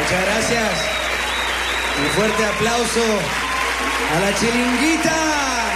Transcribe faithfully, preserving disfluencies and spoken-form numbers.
Muchas gracias. Un fuerte aplauso a la Chilinguita.